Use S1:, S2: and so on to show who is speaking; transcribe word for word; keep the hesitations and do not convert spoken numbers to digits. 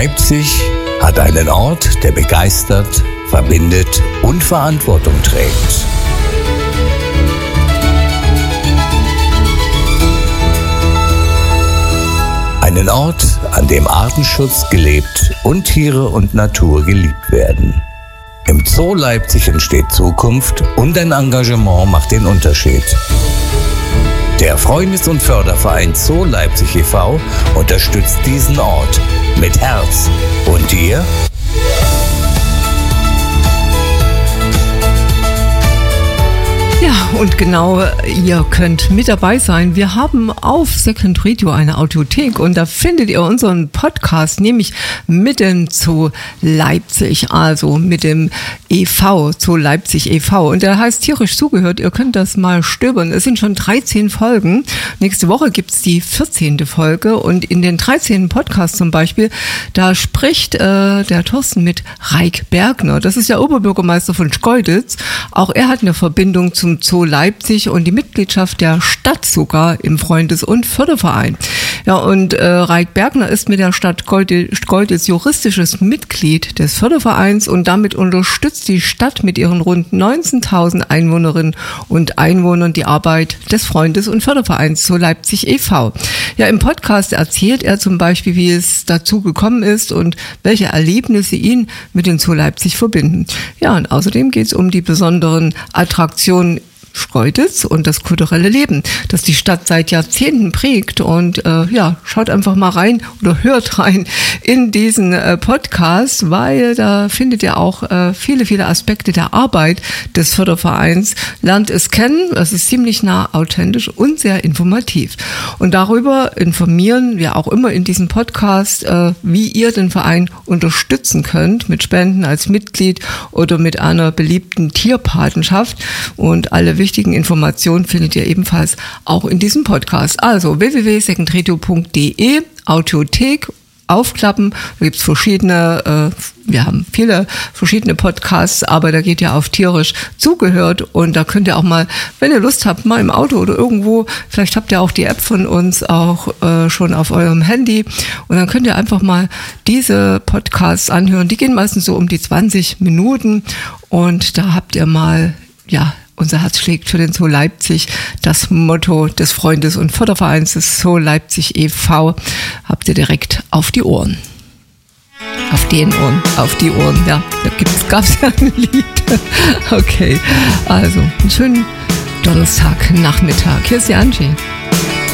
S1: Leipzig hat einen Ort, der begeistert, verbindet und Verantwortung trägt. Einen Ort, an dem Artenschutz gelebt und Tiere und Natur geliebt werden. Im Zoo Leipzig entsteht Zukunft und ein Engagement macht den Unterschied. Der Freundes- und Förderverein Zoo Leipzig e V unterstützt diesen Ort mit Herz. Und ihr?
S2: Ja, und genau, ihr könnt mit dabei sein. Wir haben auf Second Radio eine Audiothek und da findet ihr unseren Podcast, nämlich mitten zu Leipzig, also mit dem E V, zu Leipzig e V. Und der heißt tierisch zugehört, ihr könnt das mal stöbern. Es sind schon dreizehn Folgen. Nächste Woche gibt's die vierzehnte Folge und in den dreizehnten Podcast zum Beispiel, da spricht äh, der Thorsten mit Raik Bergner. Das ist der Oberbürgermeister von Schkeuditz. Auch er hat eine Verbindung zum Zoo Leipzig und die Mitgliedschaft der Stadt sogar im Freundes- und Förderverein. Ja, und äh, Raik Bergner ist mit der Stadt Schkeuditz juristisches Mitglied des Fördervereins und damit unterstützt die Stadt mit ihren rund neunzehntausend Einwohnerinnen und Einwohnern die Arbeit des Freundes- und Fördervereins Zoo Leipzig e V. Ja, im Podcast erzählt er zum Beispiel, wie es dazu gekommen ist und welche Erlebnisse ihn mit dem Zoo Leipzig verbinden. Ja, und außerdem geht es um die besonderen Attraktionen Schkeuditz und das kulturelle Leben, das die Stadt seit Jahrzehnten prägt. Und äh, ja, schaut einfach mal rein oder hört rein in diesen äh, Podcast, weil da findet ihr auch äh, viele, viele Aspekte der Arbeit des Fördervereins. Lernt es kennen, es ist ziemlich nah, authentisch und sehr informativ. Und darüber informieren wir auch immer in diesem Podcast, äh, wie ihr den Verein unterstützen könnt, mit Spenden als Mitglied oder mit einer beliebten Tierpatenschaft. Und alle wichtigen Informationen findet ihr ebenfalls auch in diesem Podcast. Also w w w punkt second radio punkt d e, Audiothek, aufklappen. Da gibt's verschiedene, äh, wir haben viele verschiedene Podcasts, aber da geht ja auf tierisch zugehört und da könnt ihr auch mal, wenn ihr Lust habt, mal im Auto oder irgendwo, vielleicht habt ihr auch die App von uns auch äh, schon auf eurem Handy und dann könnt ihr einfach mal diese Podcasts anhören. Die gehen meistens so um die zwanzig Minuten und da habt ihr mal, ja, unser Herz schlägt für den Zoo Leipzig. Das Motto des Freundes- und Fördervereins des Zoo Leipzig e V habt ihr direkt auf die Ohren. Auf den Ohren, auf die Ohren, ja. Da gibt's, gab's ja ein Lied. Okay, also einen schönen Donnerstag, Nachmittag. Hier ist die Angie.